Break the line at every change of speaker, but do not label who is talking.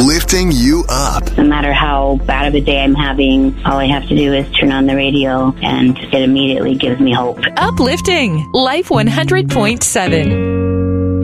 lifting you up.
No matter how bad of a day I'm having, all I have to do is turn on the radio and it immediately gives me hope.
Uplifting Life 100.7.